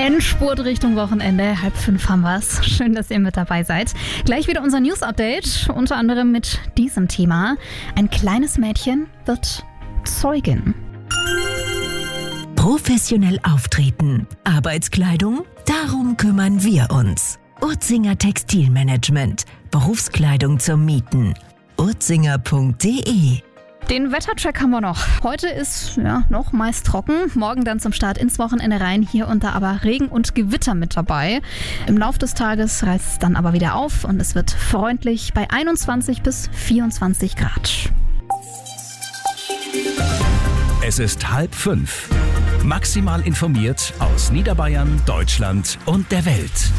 Endspurt Richtung Wochenende. 4:30 haben wir's. Schön, dass ihr mit dabei seid. Gleich wieder unser News-Update, unter anderem mit diesem Thema. Ein kleines Mädchen wird Zeugin. Professionell auftreten. Arbeitskleidung? Darum kümmern wir uns. Urzinger Textilmanagement. Berufskleidung zum Mieten. urzinger.de. Den Wettercheck haben wir noch. Heute ist noch meist trocken. Morgen dann zum Start ins Wochenende rein. Hier und da aber Regen und Gewitter mit dabei. Im Laufe des Tages reißt es dann aber wieder auf und es wird freundlich bei 21 bis 24 Grad. Es ist 4:30. Maximal informiert aus Niederbayern, Deutschland und der Welt.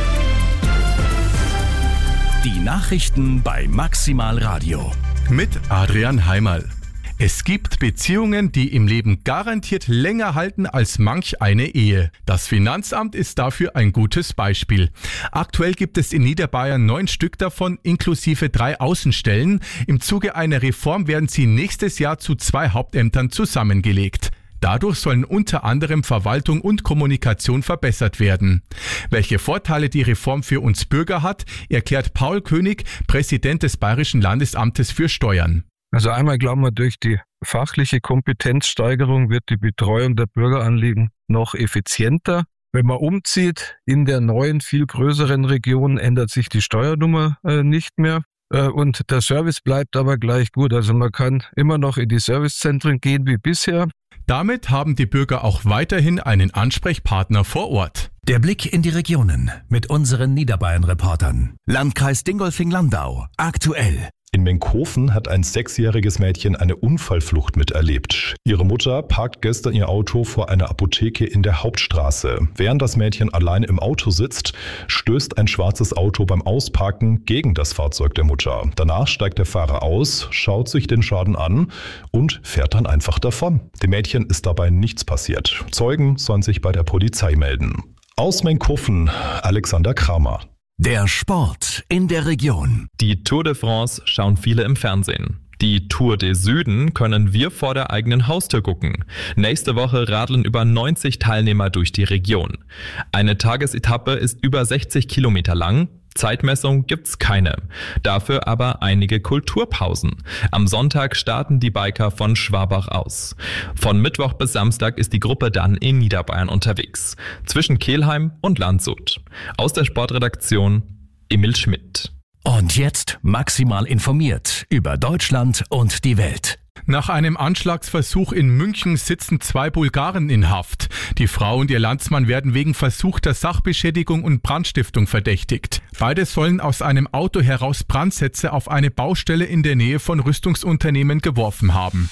Die Nachrichten bei Maximal Radio. Mit Adrian Heimerl. Es gibt Beziehungen, die im Leben garantiert länger halten als manch eine Ehe. Das Finanzamt ist dafür ein gutes Beispiel. Aktuell gibt es in Niederbayern 9 Stück davon, inklusive 3 Außenstellen. Im Zuge einer Reform werden sie nächstes Jahr zu 2 Hauptämtern zusammengelegt. Dadurch sollen unter anderem Verwaltung und Kommunikation verbessert werden. Welche Vorteile die Reform für uns Bürger hat, erklärt Paul König, Präsident des Bayerischen Landesamtes für Steuern. Also einmal glauben wir, durch die fachliche Kompetenzsteigerung wird die Betreuung der Bürgeranliegen noch effizienter. Wenn man umzieht in der neuen, viel größeren Region, ändert sich die Steuernummer nicht mehr. Und der Service bleibt aber gleich gut. Also man kann immer noch in die Servicezentren gehen wie bisher. Damit haben die Bürger auch weiterhin einen Ansprechpartner vor Ort. Der Blick in die Regionen mit unseren Niederbayern-Reportern. Landkreis Dingolfing-Landau. Aktuell. In Menkhofen hat ein 6-jähriges Mädchen eine Unfallflucht miterlebt. Ihre Mutter parkt gestern ihr Auto vor einer Apotheke in der Hauptstraße. Während das Mädchen allein im Auto sitzt, stößt ein schwarzes Auto beim Ausparken gegen das Fahrzeug der Mutter. Danach steigt der Fahrer aus, schaut sich den Schaden an und fährt dann einfach davon. Dem Mädchen ist dabei nichts passiert. Zeugen sollen sich bei der Polizei melden. Aus Menkhofen, Alexander Kramer. Der Sport in der Region. Die Tour de France schauen viele im Fernsehen. Die Tour des Süden können wir vor der eigenen Haustür gucken. Nächste Woche radeln über 90 Teilnehmer durch die Region. Eine Tagesetappe ist über 60 Kilometer lang. Zeitmessung gibt's keine. Dafür aber einige Kulturpausen. Am Sonntag starten die Biker von Schwabach aus. Von Mittwoch bis Samstag ist die Gruppe dann in Niederbayern unterwegs. Zwischen Kelheim und Landshut. Aus der Sportredaktion Emil Schmidt. Und jetzt maximal informiert über Deutschland und die Welt. Nach einem Anschlagsversuch in München sitzen 2 Bulgaren in Haft. Die Frau und ihr Landsmann werden wegen versuchter Sachbeschädigung und Brandstiftung verdächtigt. Beide sollen aus einem Auto heraus Brandsätze auf eine Baustelle in der Nähe von Rüstungsunternehmen geworfen haben.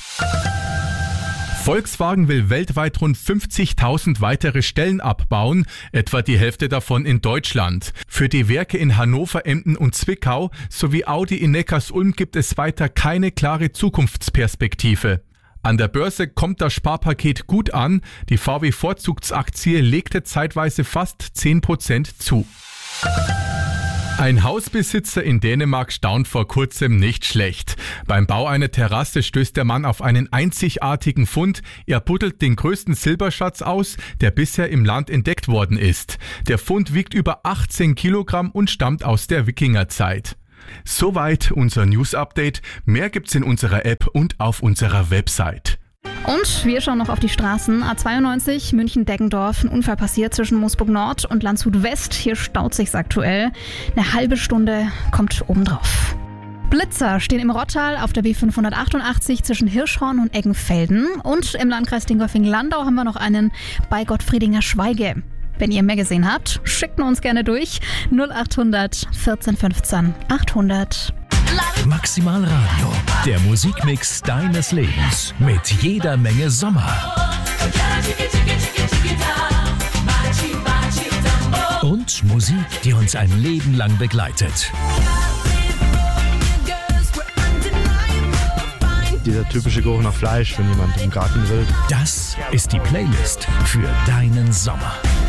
Volkswagen will weltweit rund 50.000 weitere Stellen abbauen, etwa die Hälfte davon in Deutschland. Für die Werke in Hannover, Emden und Zwickau sowie Audi in Neckarsulm gibt es weiter keine klare Zukunftsperspektive. An der Börse kommt das Sparpaket gut an. Die VW-Vorzugsaktie legte zeitweise fast 10% zu. Ein Hausbesitzer in Dänemark staunt vor kurzem nicht schlecht. Beim Bau einer Terrasse stößt der Mann auf einen einzigartigen Fund. Er buddelt den größten Silberschatz aus, der bisher im Land entdeckt worden ist. Der Fund wiegt über 18 Kilogramm und stammt aus der Wikingerzeit. Soweit unser News-Update. Mehr gibt's in unserer App und auf unserer Website. Und wir schauen noch auf die Straßen. A92 München-Deggendorf. Ein Unfall passiert zwischen Moosburg Nord und Landshut West. Hier staut sich's aktuell. Eine halbe Stunde kommt obendrauf. Blitzer stehen im Rottal auf der B588 zwischen Hirschhorn und Eggenfelden. Und im Landkreis Dingolfing-Landau haben wir noch einen bei Gottfriedinger Schweige. Wenn ihr mehr gesehen habt, schickt uns gerne durch. 0800 14 15 800. Maximal Radio, der Musikmix deines Lebens mit jeder Menge Sommer. Und Musik, die uns ein Leben lang begleitet. Dieser typische Geruch nach Fleisch, wenn jemand im Garten will. Das ist die Playlist für deinen Sommer.